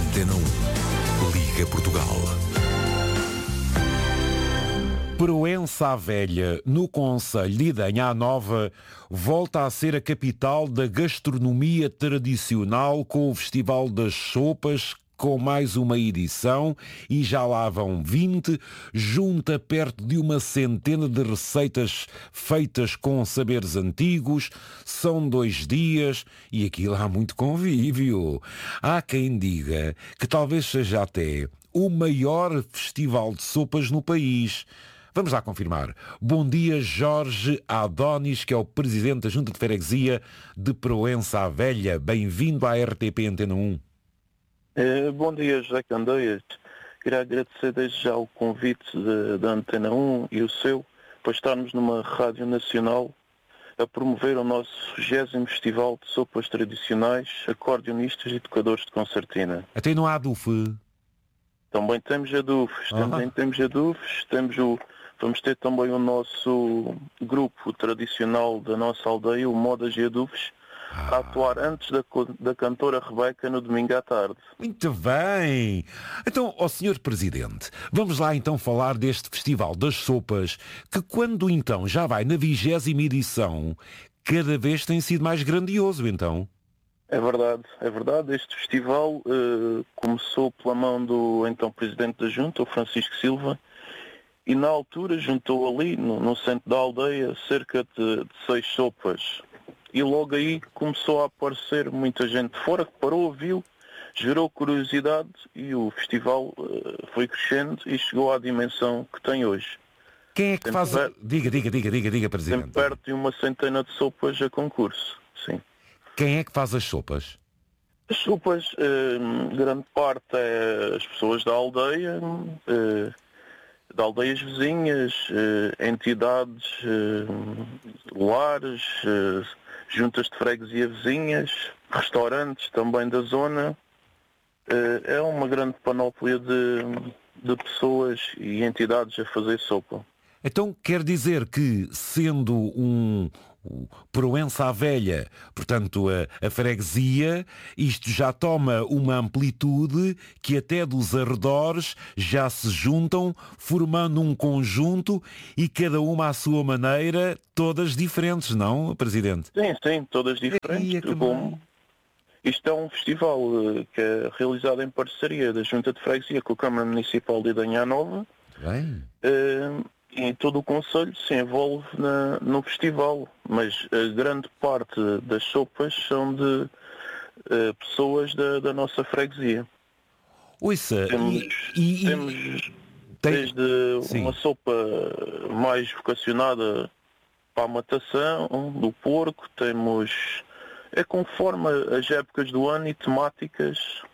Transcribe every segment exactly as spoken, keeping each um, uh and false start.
Antena um. Liga Portugal. Proença à Velha, no concelho de Idanha Nova, volta a ser a capital da gastronomia tradicional com o Festival das Sopas, com mais uma edição, e já lá vão vinte, junta perto de uma centena de receitas feitas com saberes antigos. São dois dias e aquilo há muito convívio. Há quem diga que talvez seja até o maior festival de sopas no país. Vamos lá confirmar. Bom dia, Jorge Adonis, que é o presidente da Junta de Freguesia de Proença à Velha. Bem-vindo à R T P Antena um. Eh, bom dia, José Candeias. Queria agradecer desde já o convite da Antena um e o seu para estarmos numa rádio nacional a promover o nosso vigésimo Festival de Sopas Tradicionais, Acordeonistas e Tocadores de Concertina. Até não há adufe. Também temos adufes, Ah. também temos adufes, temos o, vamos ter também o nosso grupo tradicional da nossa aldeia, o Modas e Adufes, a atuar antes da, da cantora Rebeca no domingo à tarde. Muito bem. Então, ó senhor Presidente, vamos lá então falar deste Festival das Sopas, que quando então já vai na vigésima edição, cada vez tem sido mais grandioso, então. É verdade, é verdade. Este festival eh, começou pela mão do então Presidente da Junta, o Francisco Silva, e na altura juntou ali, no, no centro da aldeia, cerca de, de seis sopas. E logo aí começou a aparecer muita gente de fora que parou, viu, gerou curiosidade e o festival uh, foi crescendo e chegou à dimensão que tem hoje. Quem é que Tem faz... per- Diga, diga, diga, diga, diga, Tem Presidente. perto de uma centena de sopas a concurso, sim. Quem é que faz as sopas? As sopas, uh, grande parte é as pessoas da aldeia, uh, de aldeias vizinhas, uh, entidades, uh, lares, uh, juntas de freguesia vizinhas, restaurantes também da zona. É uma grande panóplia de, de pessoas e entidades a fazer sopa. Então quer dizer que, sendo um, um Proença à Velha, portanto a, a freguesia, isto já toma uma amplitude que até dos arredores já se juntam, formando um conjunto e cada uma à sua maneira, todas diferentes, não, Presidente? Sim, sim, todas diferentes. Ia, que Como... bom. Isto é um festival uh, que é realizado em parceria da Junta de Freguesia com a Câmara Municipal de Idanha Nova. Bem. Uh, e todo o concelho se envolve na, no festival, mas a grande parte das sopas são de uh, pessoas da, da nossa freguesia. Ouça, Temos, e, e- temos tem- desde Sim. uma sopa mais vocacionada para a matação do porco, temos, é conforme as épocas do ano e temáticas.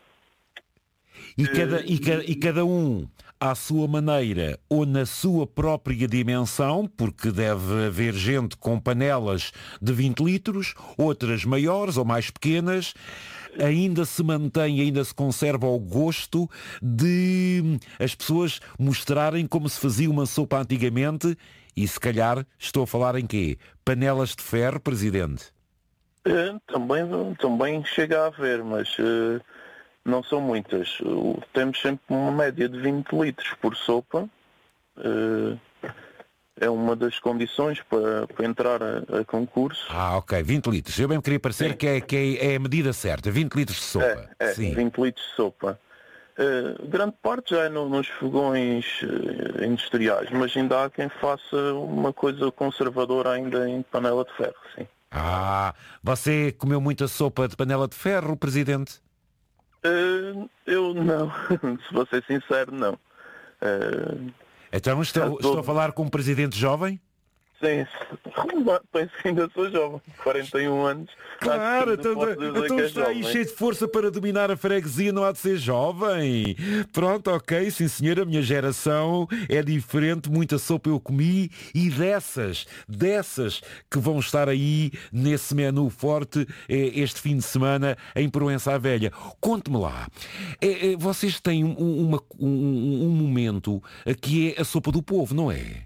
E cada, e, ca- e cada um à sua maneira ou na sua própria dimensão, porque deve haver gente com panelas de vinte litros, outras maiores ou mais pequenas, ainda se mantém, ainda se conserva o gosto de as pessoas mostrarem como se fazia uma sopa antigamente e se calhar estou a falar em quê? Panelas de ferro, Presidente? Eh, Também, também chega a haver, mas eh, não são muitas. O- Temos sempre uma média de vinte litros por sopa. Eh, É uma das condições para, para entrar a, a concurso. Ah, ok, vinte litros. Eu bem queria parecer Sim. que, é, que é, é a medida certa, vinte litros de sopa. É, é Sim. vinte litros de sopa. Eh, grande parte já é no- nos fogões eh, industriais, mas ainda há quem faça uma coisa conservadora ainda em panela de ferro, sim. Ah, você comeu muita sopa de panela de ferro, Presidente? Eh, eu não, se vou ser sincero, não. Eh, Então estou, estou a falar com um Presidente jovem? sim, penso que ainda sou jovem, quarenta e um anos. Claro, Acho que então, posso dizer então que é está aí jovem. cheio de força para dominar a freguesia, não há de ser jovem. Pronto, ok, sim senhora, a minha geração é diferente, muita sopa eu comi e dessas, dessas que vão estar aí nesse menu forte eh, este fim de semana em Proença à Velha. Conte-me lá, eh, eh, vocês têm um, uma- um- um momento eh, que é a sopa do povo, não é? Sim,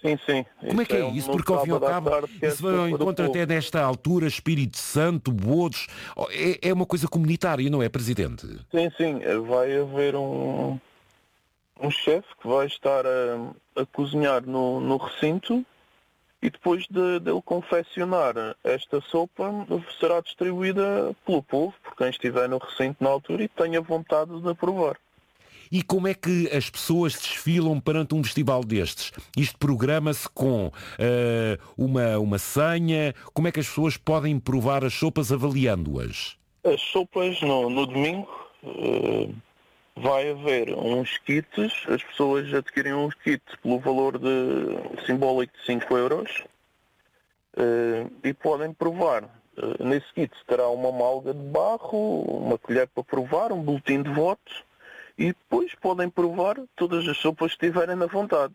Sim, sim. Como é que é um- isso? no Porque ao fim e ao sábado à cabo, tarde, que é isso vai ao sopa do encontro povo. até desta altura, Espírito Santo, Bodos, oh, é, é uma coisa comunitária, não é, Presidente? Sim, sim. Vai haver um, um chefe que vai estar a, a cozinhar no, no recinto e depois de, dele confeccionar esta sopa será distribuída pelo povo, por quem estiver no recinto na altura e tenha vontade de provar. E como é que as pessoas desfilam perante um festival destes? Isto programa-se com eh, uma, uma senha? Como é que as pessoas podem provar as sopas avaliando-as? As sopas no, no domingo eh, vai haver uns kits, as pessoas adquirem uns kits pelo valor de simbólico de cinco euros eh, e podem provar. Eh, nesse kit terá uma malga de barro, uma colher para provar, um boletim de voto e depois podem provar todas as sopas que tiverem na vontade.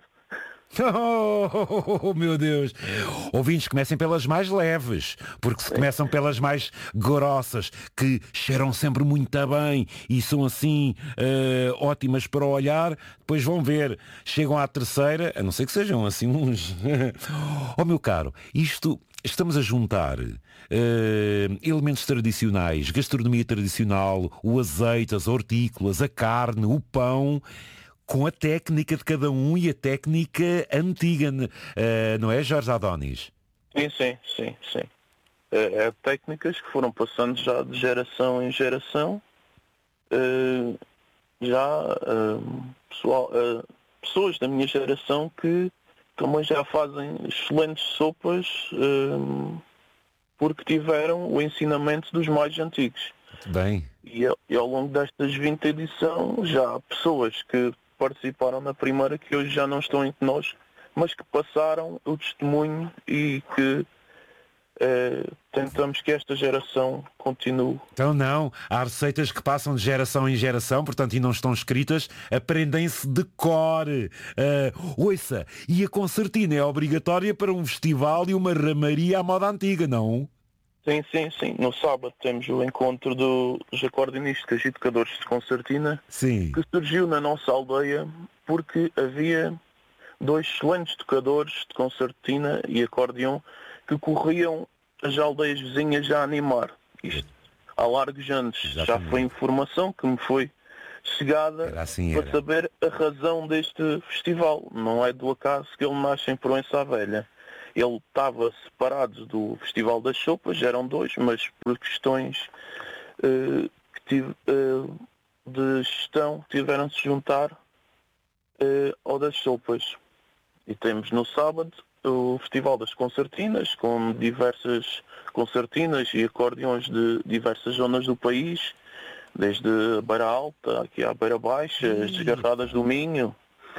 Oh, meu Deus! Ouvintes, comecem pelas mais leves, porque se começam pelas mais grossas, que cheiram sempre muito bem e são assim eh, ótimas para olhar, depois vão ver, chegam à terceira, a não ser que sejam assim uns... Oh, meu caro, isto... Estamos a juntar uh, elementos tradicionais, gastronomia tradicional, o azeite, as hortícolas, a carne, o pão, com a técnica de cada um e a técnica antiga, uh, não é, Jorge Adonis? Sim, sim, sim, sim. É, é técnicas que foram passando já de geração em geração. Uh, já uh, pessoal, uh, pessoas da minha geração que também já fazem excelentes sopas uh, porque tiveram o ensinamento dos mais antigos. Muito bem. E, e ao longo destas vinte edições já há pessoas que participaram na primeira que hoje já não estão entre nós, mas que passaram o testemunho e que eh, tentamos que esta geração continue. Então não, há receitas que passam de geração em geração, portanto, e não estão escritas, aprendem-se de cor. Uh, ouça, e a concertina é obrigatória para um festival e uma ramaria à moda antiga, não? Sim, sim, sim. No sábado temos o encontro dos acordeonistas e tocadores de concertina, sim, que surgiu na nossa aldeia porque havia dois excelentes tocadores de concertina e acordeão que corriam as aldeias vizinhas a animar. Isto há largos anos. Exatamente. Já foi informação que me foi chegada assim para saber a razão deste festival. Não é do acaso que ele nasce em Proença Velha. Ele estava separado do Festival das Sopas, eram dois, mas por questões uh, que tive, uh, de gestão tiveram de se juntar uh, ao das Sopas. E temos no sábado o Festival das Concertinas, com diversas concertinas e acordeões de diversas zonas do país, desde a Beira Alta, aqui à Beira Baixa, as desgarradas do Minho.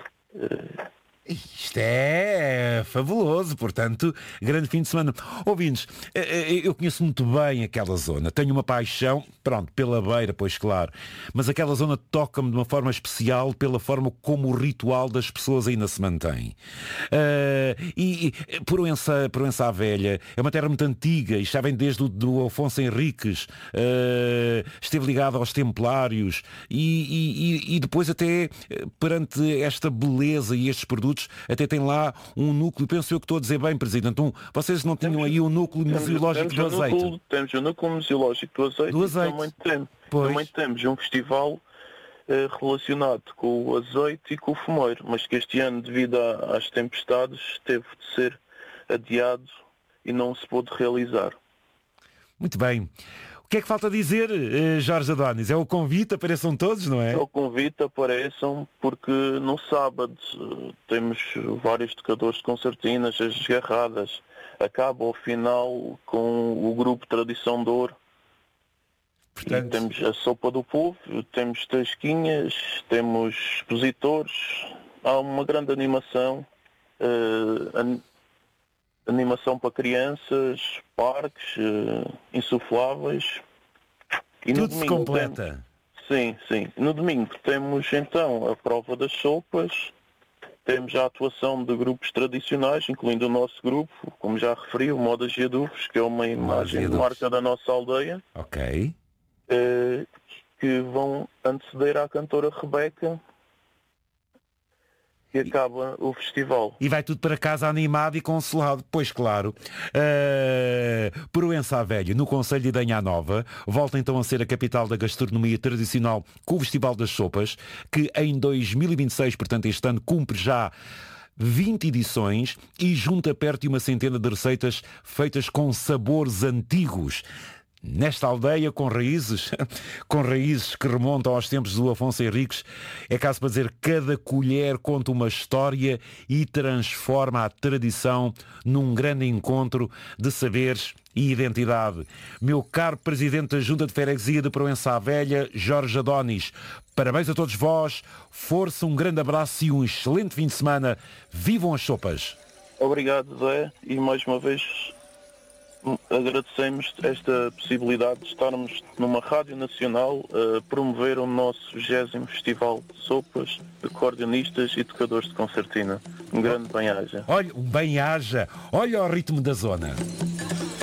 Isto é fabuloso, portanto, grande fim de semana. Ouvintes, eu conheço muito bem aquela zona, tenho uma paixão, pronto, pela beira, pois claro, mas aquela zona toca-me de uma forma especial pela forma como o ritual das pessoas ainda se mantém. Uh, e, e Proença, Proença à Velha é uma terra muito antiga e já vem desde o do Afonso Henriques, uh, esteve ligado aos Templários e, e, e depois até perante esta beleza e estes produtos até tem lá um núcleo, penso eu que estou a dizer bem, Presidente, um, vocês não tinham temos, aí o núcleo museológico do azeite? Núcleo, temos o núcleo museológico do azeite, do azeite. E também, temos, também temos um festival eh, relacionado com o azeite e com o fumeiro, mas que este ano, devido a, às tempestades, teve de ser adiado e não se pôde realizar. Muito bem. O que é que falta dizer, Jorge Adonis? É o convite, apareçam todos, não é? É o convite, apareçam, porque no sábado temos vários tocadores de concertinas, as desgarradas. Acaba ao final com o grupo Tradição de Ouro. Portanto... Temos a Sopa do Povo, temos tasquinhas, temos expositores. Há uma grande animação. Uh, an... Animação para crianças, parques, uh, insufláveis. E tudo se completa. Temos... Sim, sim. No domingo temos então a prova das sopas, temos a atuação de grupos tradicionais, incluindo o nosso grupo, como já referi, o Modas e Adufos, que é uma imagem de marca da nossa aldeia. Ok. Uh, que vão anteceder à cantora Rebeca. e acaba o festival. E vai tudo para casa animado e consolado. Pois claro. Uh, Proença à Velha, no concelho de Idanha Nova, volta então a ser a capital da gastronomia tradicional com o Festival das Sopas, que em dois mil e vinte e seis, portanto este ano, cumpre já vinte edições e junta perto de uma centena de receitas feitas com sabores antigos. Nesta aldeia com raízes, com raízes que remontam aos tempos do Afonso Henriques, é caso para dizer, cada colher conta uma história e transforma a tradição num grande encontro de saberes e identidade. Meu caro Presidente da Junta de Freguesia de Proença à Velha, Jorge Adonis, parabéns a todos vós, força, um grande abraço e um excelente fim de semana. Vivam as sopas! Obrigado, Zé, e mais uma vez agradecemos esta possibilidade de estarmos numa rádio nacional a promover o nosso vigésimo Festival de Sopas, de Acordeonistas e Tocadores de Concertina. Um grande bem-aja. Olha, um bem-aja. Olha o ritmo da zona.